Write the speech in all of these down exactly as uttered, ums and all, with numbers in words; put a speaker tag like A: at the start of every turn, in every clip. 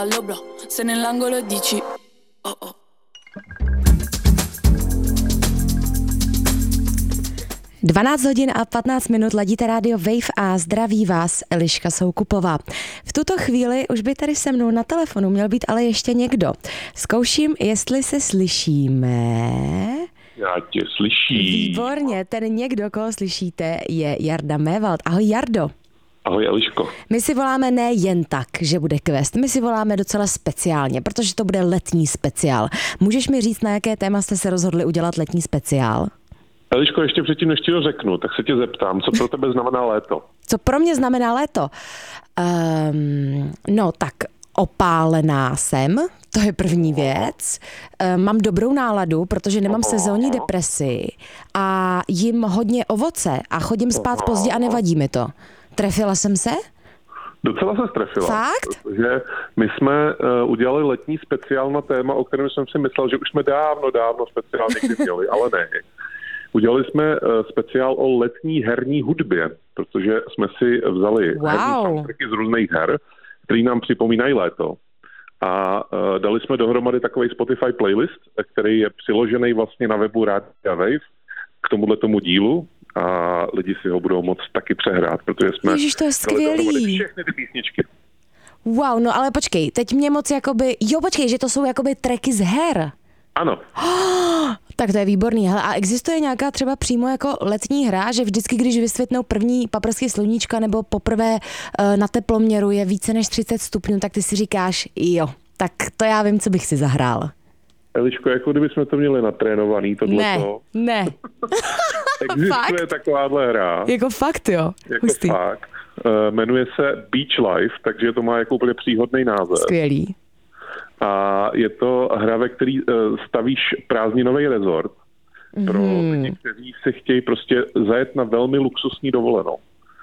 A: All'obra, se nell'angolo dici oh oh.
B: dvanáct hodin a patnáct minut ladíte rádio Wave a zdraví vás Eliška Soukupová. V tuto chvíli už by tady se mnou na telefonu měl být ale ještě někdo. Zkouším, jestli se slyšíme.
C: Já tě slyším.
B: Výborně, ten někdo, koho slyšíte, je Jarda Mévald. Ahoj Jardo.
C: Ahoj Eliško.
B: My si voláme ne jen tak, že bude quest, my si voláme docela speciálně, protože to bude letní speciál. Můžeš mi říct, na jaké téma jste se rozhodli udělat letní speciál?
C: Eliško, ještě předtím, než ti to řeknu, tak se tě zeptám, co pro tebe znamená léto?
B: Co pro mě znamená léto? Um, no tak opálená jsem, to je první věc. Um, mám dobrou náladu, protože nemám sezónní depresi a jím hodně ovoce a chodím spát pozdě a nevadí mi to. Trefila jsem se?
C: Docela se strefila.
B: Fakt?
C: Protože my jsme uh, udělali letní speciál na téma, o kterém jsem si myslel, že už jsme dávno, dávno speciál někdy měli, ale ne. Udělali jsme uh, speciál o letní herní hudbě, protože jsme si vzali
B: wow.
C: herní soundtracky z různých her, který nám připomínají léto. A uh, dali jsme dohromady takový Spotify playlist, který je přiložený vlastně na webu Rádia Wave k tomuhle tomu dílu. A lidi si ho budou moct taky přehrát, protože jsme...
B: Ježiš, to je skvělý.
C: Všechny ty písničky.
B: Wow, no ale počkej, teď mě moc jakoby... Jo, počkej, že to jsou jakoby tracky z her.
C: Ano.
B: Oh, tak to je výborný. Hele, a existuje nějaká třeba přímo jako letní hra, že vždycky, když vysvětnou první paprsky sluníčka nebo poprvé uh, na teploměru je více než třicet stupňů, tak ty si říkáš, jo, tak to já vím, co bych si zahrál.
C: Eliško, jako kdyby jsme to měli natrénovaný, tohleto.
B: Ne, ne.
C: Existuje takováhle hra.
B: Jako fakt, jo.
C: Jako Hustý. Fakt. Uh, jmenuje se Beach Life, takže to má jako úplně příhodný název.
B: Skvělý.
C: A je to hra, ve který uh, stavíš prázdninový rezort mm-hmm. pro lidi, kteří se chtějí prostě zajet na velmi luxusní dovolenou.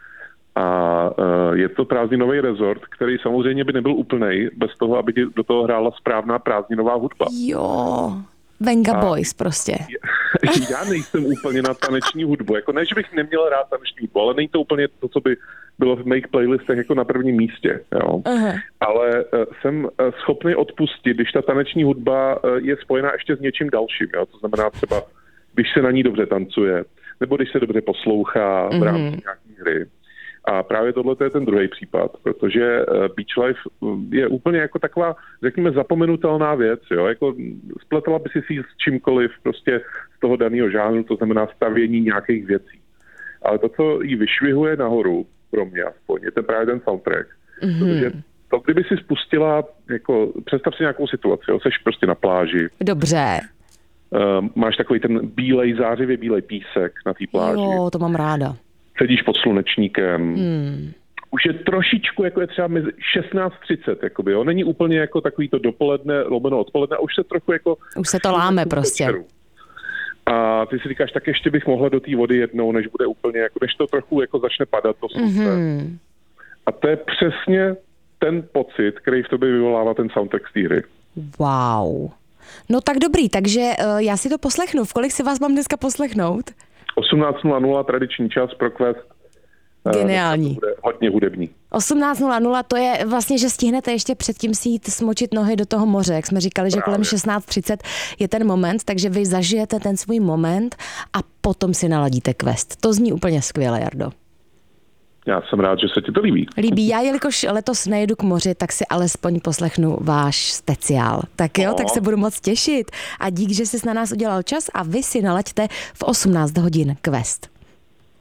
C: A uh, je to prázdninový rezort, který samozřejmě by nebyl úplnej bez toho, aby do toho hrála správná prázdninová hudba.
B: Jo, Venga a Boys prostě.
C: Já nejsem úplně na taneční hudbu. Jako ne, že bych neměl rád taneční hudbu, ale není to úplně to, co by bylo v mých playlistech jako na prvním místě. Jo. Uh-huh. Ale uh, jsem uh, schopný odpustit, když ta taneční hudba uh, je spojená ještě s něčím dalším. Jo. To znamená třeba, když se na ní dobře tancuje, nebo když se dobře poslouchá v rámci uh-huh. nějaké hry. A právě tohle je ten druhý případ, protože Beach Life je úplně jako taková, řekněme, zapomenutelná věc, jo, jako spletala by si si s čímkoliv prostě z toho daného žánru, to znamená stavění nějakých věcí. Ale to, co jí vyšvihuje nahoru, pro mě aspoň, je ten právě ten soundtrack. Mm-hmm. Protože to, kdyby si spustila, jako, představ si nějakou situaci, jo, seš prostě na pláži.
B: Dobře.
C: Uh, máš takový ten bílej, zářivě bílej písek na té pláži.
B: Jo, to mám ráda.
C: Sedíš pod slunečníkem.
B: Hmm.
C: Už je trošičku, jako je třeba mezi šestnáct třicet, jakoby, jo. Není úplně jako takový to dopoledne, lomeno odpoledne, a už se trochu jako...
B: Už se to láme prostě.
C: Večeru. A ty si říkáš, tak ještě bych mohla do té vody jednou, než bude úplně, jako, než to trochu jako začne padat to slunce. Mm-hmm. A to je přesně ten pocit, který v tobě vyvolává ten soundtrack z té hry.
B: Wow. No tak dobrý, takže uh, já si to poslechnu. V kolik si vás mám dneska poslechnout?
C: osmnáct nula nula tradiční čas pro quest.
B: Geniální.
C: Bude hodně hudební.
B: osmnáct nula nula, to je vlastně, že stihnete ještě předtím si jít smočit nohy do toho moře, jak jsme říkali, že Právě. kolem šestnáct třicet je ten moment, takže vy zažijete ten svůj moment a potom si naladíte quest. To zní úplně skvěle, Jardo.
C: Já jsem rád, že se ti to líbí.
B: Líbí. Já, jelikož letos nejedu k moři, tak si alespoň poslechnu váš speciál. Tak jo, no. Tak se budu moc těšit. A dík, že jsi na nás udělal čas a vy si nalaďte v osmnáct hodin quest.